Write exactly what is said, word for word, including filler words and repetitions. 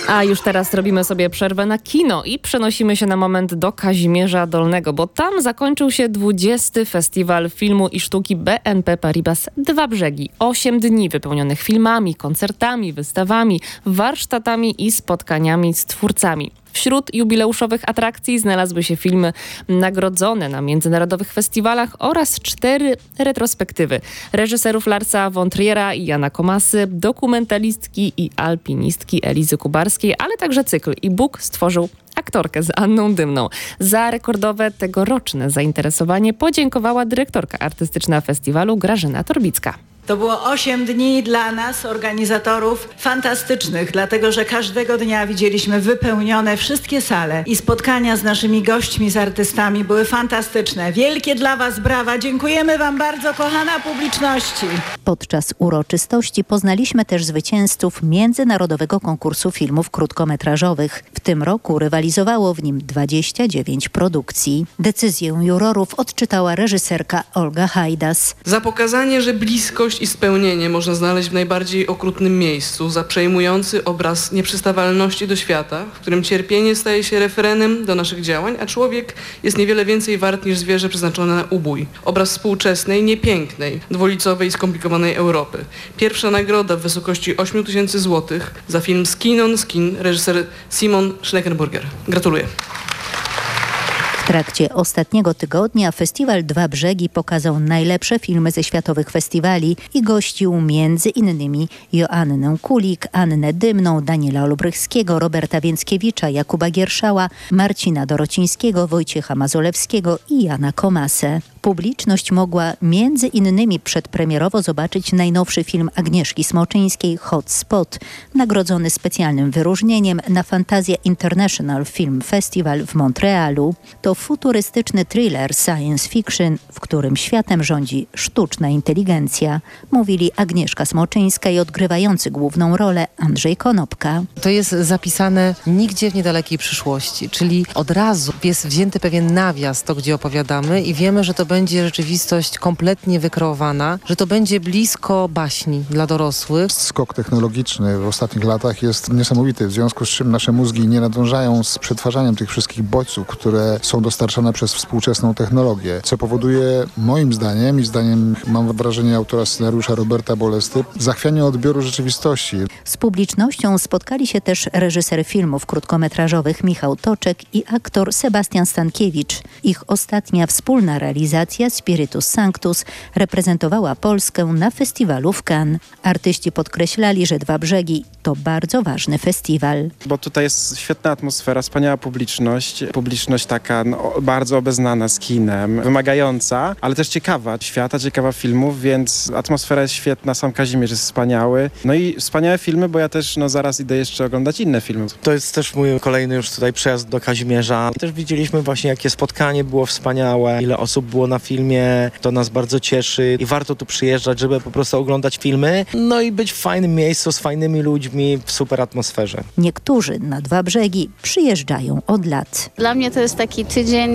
A już teraz robimy sobie przerwę na kino i przenosimy się na moment do Kazimierza Dolnego, bo tam zakończył się dwudziesty Festiwal Filmu i Sztuki B N P Paribas Dwa Brzegi. Osiem dni wypełnionych filmami, koncertami, wystawami, warsztatami i spotkaniami z twórcami. Wśród jubileuszowych atrakcji znalazły się filmy nagrodzone na międzynarodowych festiwalach oraz cztery retrospektywy reżyserów Larsa von Triera i Jana Komasy, dokumentalistki i alpinistki Elizy Kubarskiej, ale także cykl i Bóg stworzył aktorkę z Anną Dymną. Za rekordowe tegoroczne zainteresowanie podziękowała dyrektorka artystyczna festiwalu Grażyna Torbicka. To było osiem dni dla nas, organizatorów, fantastycznych, dlatego że każdego dnia widzieliśmy wypełnione wszystkie sale i spotkania z naszymi gośćmi, z artystami były fantastyczne. Wielkie dla Was brawa. Dziękujemy Wam bardzo, kochana publiczności. Podczas uroczystości poznaliśmy też zwycięzców Międzynarodowego Konkursu Filmów Krótkometrażowych. W tym roku rywalizowało w nim dwadzieścia dziewięć produkcji. Decyzję jurorów odczytała reżyserka Olga Hajdas. Za pokazanie, że bliskość i spełnienie można znaleźć w najbardziej okrutnym miejscu, za przejmujący obraz nieprzystawalności do świata, w którym cierpienie staje się referenem do naszych działań, a człowiek jest niewiele więcej wart niż zwierzę przeznaczone na ubój. Obraz współczesnej, niepięknej, dwulicowej i skomplikowanej Europy. Pierwsza nagroda w wysokości osiem tysięcy złotych za film Skin on Skin, reżyser Simon Schneckenburger. Gratuluję. W trakcie ostatniego tygodnia Festiwal Dwa Brzegi pokazał najlepsze filmy ze światowych festiwali i gościł między innymi Joannę Kulik, Annę Dymną, Daniela Olbrychskiego, Roberta Więckiewicza, Jakuba Gierszała, Marcina Dorocińskiego, Wojciecha Mazolewskiego i Jana Komasę. Publiczność mogła między innymi przedpremierowo zobaczyć najnowszy film Agnieszki Smoczyńskiej Hot Spot, nagrodzony specjalnym wyróżnieniem na Fantasia International Film Festival w Montrealu. To futurystyczny thriller science fiction, w którym światem rządzi sztuczna inteligencja, mówili Agnieszka Smoczyńska i odgrywający główną rolę Andrzej Konopka. To jest zapisane nigdzie w niedalekiej przyszłości, czyli od razu jest wzięty pewien nawias, to gdzie opowiadamy i wiemy, że to będzie rzeczywistość kompletnie wykreowana, że to będzie blisko baśni dla dorosłych. Skok technologiczny w ostatnich latach jest niesamowity, w związku z czym nasze mózgi nie nadążają z przetwarzaniem tych wszystkich bodźców, które są dostarczane przez współczesną technologię, co powoduje moim zdaniem i zdaniem, mam wrażenie, autora scenariusza Roberta Bolesty, zachwianie odbioru rzeczywistości. Z publicznością spotkali się też reżyser filmów krótkometrażowych Michał Toczek i aktor Sebastian Stankiewicz. Ich ostatnia wspólna realizacja Spiritus Sanctus reprezentowała Polskę na festiwalu w Cannes. Artyści podkreślali, że Dwa Brzegi to bardzo ważny festiwal. Bo tutaj jest świetna atmosfera, wspaniała publiczność. Publiczność taka no, bardzo obeznana z kinem, wymagająca, ale też ciekawa świata, ciekawa filmów, więc atmosfera jest świetna, sam Kazimierz jest wspaniały. No i wspaniałe filmy, bo ja też no, zaraz idę jeszcze oglądać inne filmy. To jest też mój kolejny już tutaj przejazd do Kazimierza. Też widzieliśmy właśnie, jakie spotkanie było wspaniałe, ile osób było na filmie, to nas bardzo cieszy i warto tu przyjeżdżać, żeby po prostu oglądać filmy, no i być w fajnym miejscu z fajnymi ludźmi, w super atmosferze. Niektórzy na Dwa Brzegi przyjeżdżają od lat. Dla mnie to jest taki tydzień